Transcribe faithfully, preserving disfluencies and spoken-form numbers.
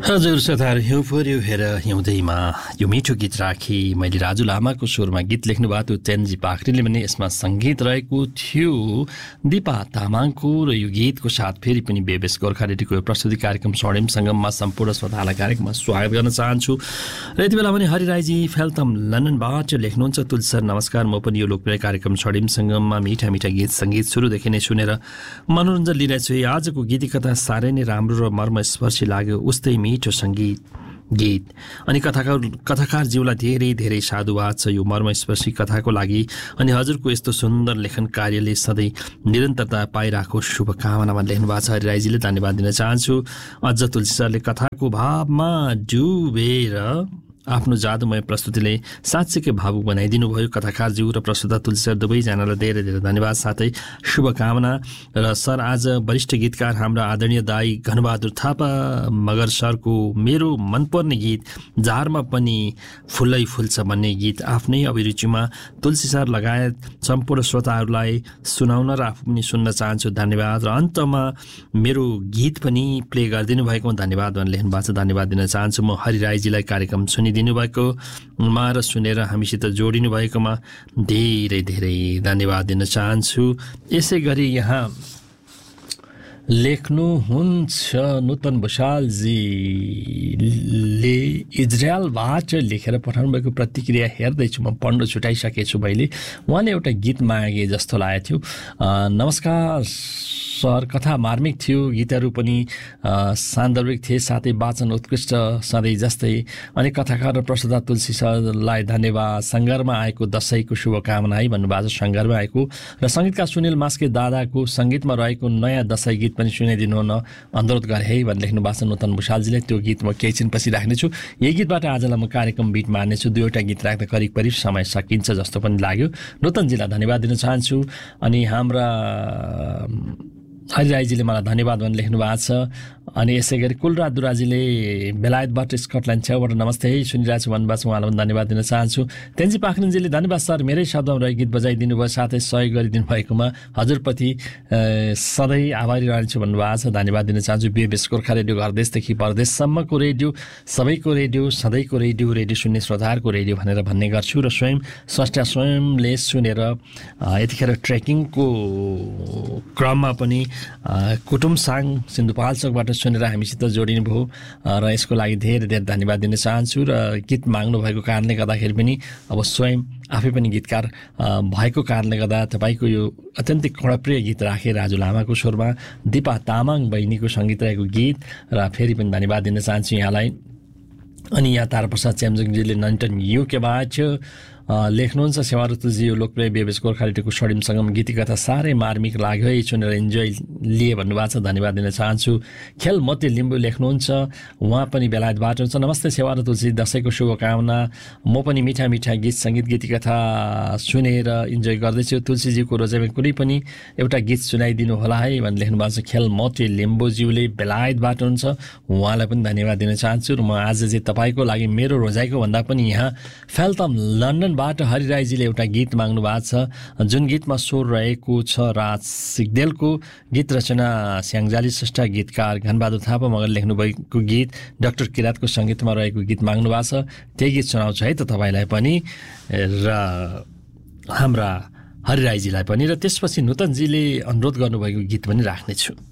हजुर सतार हिउँ पर्यो हेर हिउँदैमा यो मिठो गीत राखी मैले राजु लामाको स्वरमा गीत लेख्नु भएको थियो चेन्जी पाखरीले पनि यसमा सङ्गीत रहेको थियो दिपा तामाङको र यो गीतको साथ फेरि पनि बेबेस गोर्खा रेडियोको प्रस्तुति कार्यक्रम स्वर्णिम सङ्गममा सम्पूर्ण श्रोतालाई कार्यक्रममा स्वागत गर्न चाहन्छु र यति बेला पनि हरिराईजी फेल्तम लन्डनबाट लेख्नुहुन्छ तुलसी सर नमस्कार म पनि यो लोकप्रिय कार्यक्रम स्वर्णिम सङ्गममा मिठा मिठा गीत सङ्गीत सुरुदेखि नै सुनेर मनोरञ्जन लिइरहेछु आजको गीत कथा साह्रै नै राम्रो र मर्मस्पर्शी लाग्यो उस्तै मिठो सङ्गीत गीत अनि कथाकार कथाकारज्यूलाई धेरै धेरै साधुवाद छ यो मर्मस्पर्शी कथाको लागि अनि हजुरको यस्तो सुन्दर लेखन कार्यले सधैँ निरन्तरता पाइरहेको शुभकामनामा लेख्नु भएको छ हरिराईजीले धन्यवाद दिन चाहन्छु अझ तुलसी सरले कथाको भावमा डुबेर आफ्नो जादुमय प्रस्तुतिले साँच्चैकै भावुक बनाइदिनु भयो कथाकारज्यू र प्रस्तुता तुलसी सर दुवैजनालाई धेरै धेरै धन्यवाद साथै शुभकामना र सर आज वरिष्ठ गीतकार हाम्रा आदरणीय दाई घनबहादुर थापा मगर सरको मेरो मनपर्ने गीत झारमा पनि फुलै फुल्छ भन्ने गीत आफ्नै अभिरुचिमा तुलसी सर लगायत सम्पूर्ण श्रोताहरूलाई सुनाउन र आफू पनि सुन्न चाहन्छु धन्यवाद र अन्तमा मेरो गीत पनि प्ले गरिदिनु भएकोमा धन्यवाद भनेर लेख्नु भएको छ धन्यवाद दिन चाहन्छु म हरिराईजीलाई कार्यक्रम सुनि दिनुभएको मा र सुनेर हामीसित जोडिनु भएकोमा धेरै धेरै धन्यवाद दिन चाहन्छु यसै गरी यहाँ लेख्नुहुन्छ नूतन भुषालजीले इजरायलबाट लेखेर पठाउनु भएको प्रतिक्रिया हेर्दैछु म पढ्न छुटाइसकेछु मैले उहाँले एउटा गीत मागे जस्तो लागेको थियो नमस्कार सर कथा मार्मिक थियो गीतहरू पनि सान्दर्भिक थिए साथै वाचन उत्कृष्ट सधैँ जस्तै अनि कथाकार र प्रस्तुता तुलसी सरलाई धन्यवाद सङ्घर्षमा आएको दसैँको शुभकामना है भन्नुभएको छ सङ्घर्षमा आएको र सङ्गीतकार सुनिल मास्के दादाको सङ्गीतमा रहेको नयाँ दसैँ गीत पनि सुनाइदिनु हुन अनुरोध गरे है भनेर लेख्नु भएको छ नूतन भुषालजीले त्यो गीत म केही छिनपछि राख्नेछु यही गीतबाट आजलाई म कार्यक्रम बिट मार्नेछु दुईवटा गीत राख्दा करिब करिब समय सकिन्छ जस्तो पनि लाग्यो नूतनजीलाई धन्यवाद दिन चाहन्छु अनि हाम्रा हरिराईजीले मलाई धन्यवाद भनेर लेख्नु भएको छ अनि यसै गरी कुलराज दुराजीले बेलायतबाट स्कटल्यान्ड छेउबाट नमस्ते है सुनिरहेको छु भन्नुभएको छ उहाँलाई पनि धन्यवाद दिन चाहन्छु तेन्जी पाखरिनजीले धन्यवाद सर मेरै शब्दमा रही गीत बजाइदिनु भयो साथै सहयोग गरिदिनु भएकोमा हजुरप्रति सधैँ आभारी रहन्छु भन्नुभएको छ धन्यवाद दिन चाहन्छु बेबेस गोर्खा रेडियो घरदेशदेखि परदेशसम्मको रेडियो सबैको रेडियो सधैँको रेडियो रेडियो सुन्ने श्रोताहरूको रेडियो भनेर भन्ने गर्छु र स्वयं स्रष्टा स्वयंले सुनेर यतिखेर ट्रेकिङको क्रममा पनि कुटुमसाङ सिन्धुपाल्चोकबाट सुनेर हामीसित जोडिनु भयो र यसको लागि धेरै धेरै धन्यवाद दिन चाहन्छु र गीत माग्नु भएको कारणले गर्दाखेरि पनि अब स्वयं आफै पनि गीतकार भएको कारणले गर्दा तपाईँको यो अत्यन्तै कर्णप्रिय गीत राखेँ राजु लामाको स्वरमा दिपा तामाङ बहिनीको सङ्गीत रहेको गीत र फेरि पनि धन्यवाद दिन चाहन्छु यहाँलाई अनि यहाँ ताराप्रसाद च्याम्जुङजीले नन्टन युकेबाट लेख्नुहुन्छ सेवारतुजी यो लोकप्रिय बेबेस गोर्खा रेडियोको स्वर्णिम सङ्गम गीत कथा साह्रै मार्मिक लाग्यो है सुनेर इन्जोय लिए भन्नुभएको छ धन्यवाद दिन चाहन्छु खेल मते लिम्बू लेख्नुहुन्छ उहाँ पनि बेलायतबाट हुन्छ नमस्ते सेवारतुजी दसैँको शुभकामना म पनि मिठा मिठा गीत सङ्गीत गीत कथा सुनेर इन्जोय गर्दैछु तुलसीजीको रोजाइमा कुनै पनि एउटा गीत सुनाइदिनु होला है भनेर लेख्नु भएको छ खेल मते लिम्बूज्यूले बेलायतबाट हुन्छ उहाँलाई पनि धन्यवाद दिन चाहन्छु र म आज चाहिँ तपाईँको लागि मेरो रोजाइको भन्दा पनि यहाँ फेल्तम लन्डन बाट हरिराईजीले एउटा गीत माग्नु भएको छ जुन गीतमा स्वर रहेको छ राज सिगदेलको गीत रचना स्याङ्जाली श्रेष्ठ गीतकार घनबहादुर थापा मगर लेख्नु भएको गीत डाक्टर किरातको सङ्गीतमा रहेको गीत माग्नु भएको छ त्यही गीत सुनाउँछु है त तपाईँलाई पनि र हाम्रा हरिराईजीलाई पनि र त्यसपछि नूतनजीले अनुरोध गर्नुभएको गीत पनि राख्नेछु